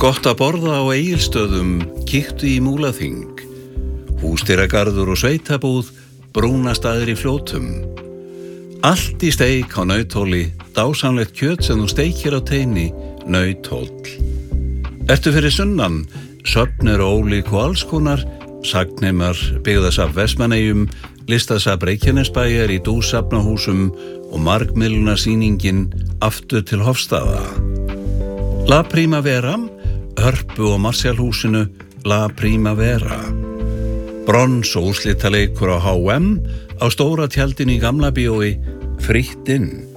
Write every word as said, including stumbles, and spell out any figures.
Gott að borða á Egilsstöðum, kíktu í Múlaþing. Húsdýragarður og sveitabúð, brúnastaðir í Fljótum. Allt í steik á nauthóli, dásamlegt kjöt sem þú steikir á teini, nauthóll. Ertu fyrir sunnan, söfn eru ólík og alls konar, sagneimar, byggðasafn Vestmannaeyjum, listasafn Reykjanesbæjar í Dúsafnahúsum og margmiðlunarsýningin aftur til Hofstaða. La Primavera, Hörpu og Marshallhúsinu, La Primavera. Brons og úrslitaleikur á H M á stóra tjaldinu í Gamla bíói, frítt inn.